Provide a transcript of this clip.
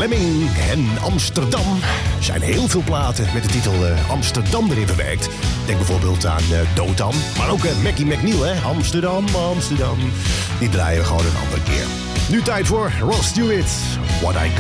Fleming en Amsterdam. Er zijn heel veel platen met de titel Amsterdam erin verwerkt. Denk bijvoorbeeld aan Dotan, maar ook Mackie McNeil, hè? Amsterdam, Amsterdam. Die draaien we gewoon een andere keer. Nu tijd voor Ross Stewart, What I